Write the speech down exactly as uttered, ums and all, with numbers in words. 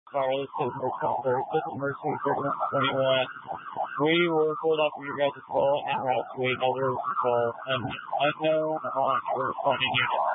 wireless signal comfort. This is Mercy twenty-one. We were pulled off of your guys' call and route to another call. An unknown launch responding unit.